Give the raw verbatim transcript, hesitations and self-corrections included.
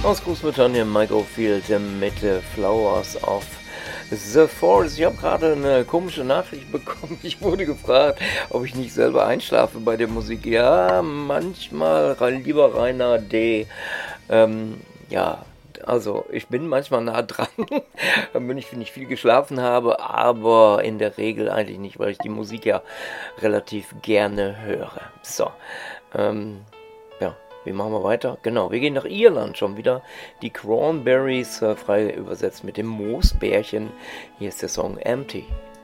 Aus Großbritannien, Mike Oldfield mit äh, Flowers of the Forest. Ich habe gerade eine komische Nachricht bekommen. Ich wurde gefragt, ob ich nicht selber einschlafe bei der Musik. Ja, manchmal, lieber Rainer D. Ähm, ja, also ich bin manchmal nah dran, wenn ich nicht viel geschlafen habe, aber in der Regel eigentlich nicht, weil ich die Musik ja relativ gerne höre. So, ähm, ja. Wie machen wir weiter? Genau, wir gehen nach Irland schon wieder. Die Cranberries, äh, frei übersetzt mit dem Moosbärchen. Hier ist der Song Empty.